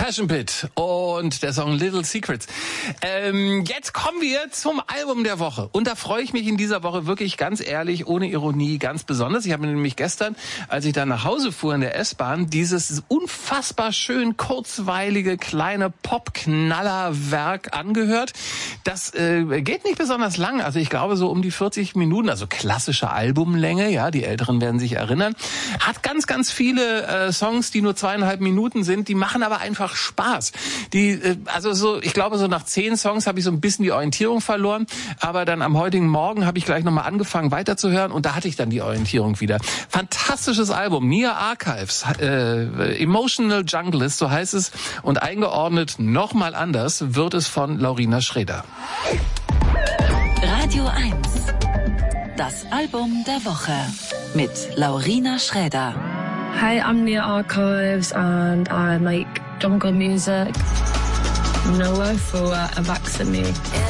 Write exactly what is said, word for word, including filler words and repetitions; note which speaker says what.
Speaker 1: Passion Pit und der Song Little Secrets. Ähm, jetzt kommen wir zum Album der Woche. Und da freue ich mich in dieser Woche wirklich ganz ehrlich, ohne Ironie, ganz besonders. Ich habe mir nämlich gestern, als ich dann nach Hause fuhr in der S-Bahn, dieses unfassbar schön kurzweilige kleine Pop-Knallerwerk angehört. Das äh, geht nicht besonders lang. Also ich glaube so um die vierzig Minuten, also klassische Albumlänge. Ja, die Älteren werden sich erinnern. Hat ganz, ganz viele äh, Songs, die nur zweieinhalb Minuten sind. Die machen aber einfach Spaß. Die, äh, also so, ich glaube, so nach zehn Songs habe ich so ein bisschen die Orientierung verloren, aber dann am heutigen Morgen habe ich gleich nochmal angefangen weiterzuhören und da hatte ich dann die Orientierung wieder. Fantastisches Album, Nia Archives, äh, Emotional Junglist, so heißt es, und eingeordnet nochmal anders wird es von Laurina Schroeder.
Speaker 2: Radio eins, das Album der Woche mit Laurina Schroeder.
Speaker 3: Hi, I'm Nia Archives and I make jungle music. Noah for a vaccine me.